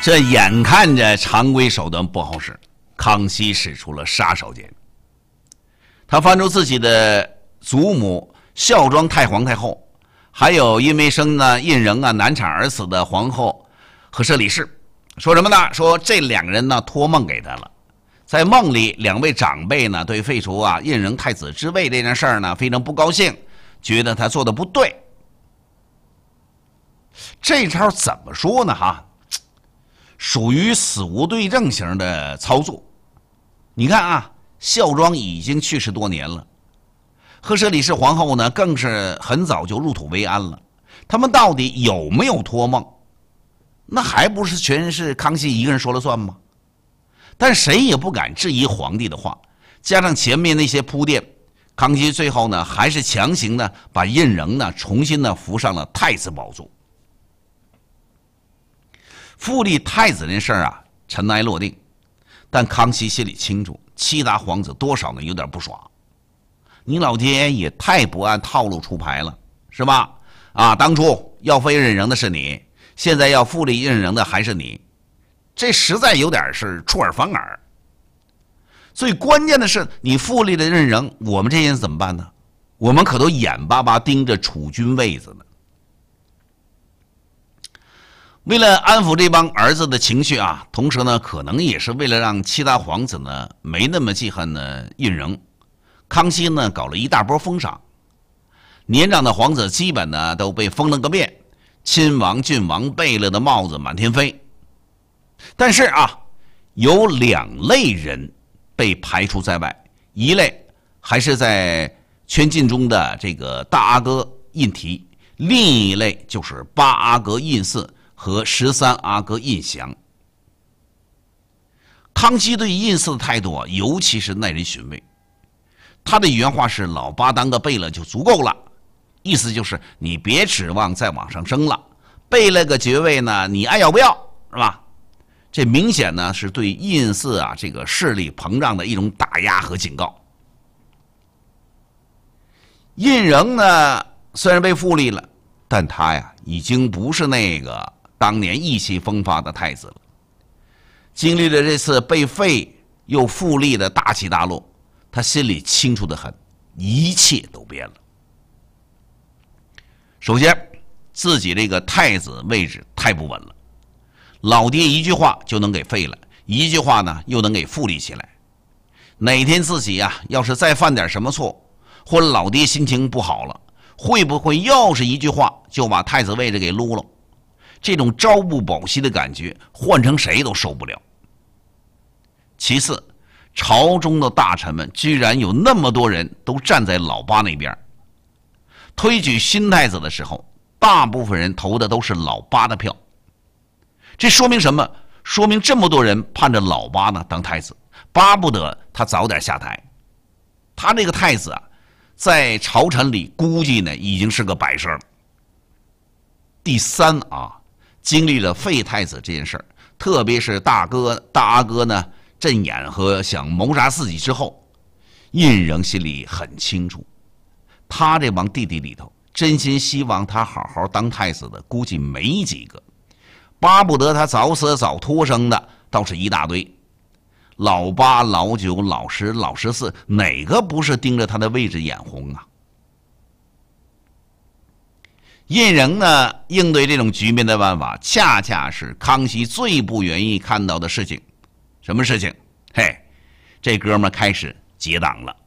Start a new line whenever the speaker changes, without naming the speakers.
这眼看着常规手段不好使，康熙使出了杀手锏。他翻出自己的祖母孝庄太皇太后，还有因为生胤禛难产而死的皇后和舍里氏，说什么呢？说这两个人呢托梦给他了，在梦里两位长辈呢对废除胤禛太子之位这件事儿呢非常不高兴，觉得他做的不对。这招怎么说呢？属于死无对证型的操作。你看孝庄已经去世多年了，和舍里氏皇后呢更是很早就入土为安了，他们到底有没有托梦？那还不是全是康熙一个人说了算吗？但谁也不敢质疑皇帝的话，加上前面那些铺垫，康熙最后呢还是强行呢把胤禛呢重新呢扶上了太子宝座。复立太子这事儿尘埃落定，但康熙心里清楚，七大皇子多少呢有点不爽。你老爹也太不按套路出牌了，是吧？当初要废胤禛的是你，现在要复立胤禛的还是你，这实在有点是出尔反尔。最关键的是，你复立的胤禛，我们这些人怎么办呢？我们可都眼巴巴盯着储君位子呢。为了安抚这帮儿子的情绪同时呢，可能也是为了让七大皇子呢没那么记恨呢胤禛，康熙呢搞了一大波封赏，年长的皇子基本呢都被封了个遍，亲王、郡王、贝勒的帽子满天飞。但是有两类人被排除在外，一类还是在圈禁中的这个大阿哥胤禔，另一类就是八阿哥胤祀和13阿哥胤祥。康熙对胤祀的态度尤其是耐人寻味。他的原话是：老八当个贝勒就足够了，意思就是你别指望再往上升了，贝勒个爵位呢你爱要不要，是吧？这明显呢是对胤祀这个势力膨胀的一种打压和警告。胤禛呢虽然被复立了，但他已经不是那个当年意气风发的太子了。经历了这次被废又复立的大起大落，他心里清楚得很，一切都变了。首先，自己这个太子位置太不稳了，老爹一句话就能给废了，一句话呢又能给复立起来。哪天自己要是再犯点什么错，或者老爹心情不好了，会不会又是一句话就把太子位置给撸了？这种朝不保夕的感觉，换成谁都受不了。其次，朝中的大臣们居然有那么多人都站在老八那边，推举新太子的时候，大部分人投的都是老八的票。这说明什么？说明这么多人盼着老八呢当太子，巴不得他早点下台。他这个太子在朝臣里估计呢已经是个摆设了。第三经历了废太子这件事儿，特别是大阿哥呢阵眼和想谋杀自己之后，胤禛心里很清楚，他这帮弟弟里头，真心希望他好好当太子的估计没几个，巴不得他早死早脱生的倒是一大堆。老八、老九、老十、老14，哪个不是盯着他的位置眼红啊？胤禛呢应对这种局面的办法，恰恰是康熙最不愿意看到的事情。什么事情？这哥们开始结党了。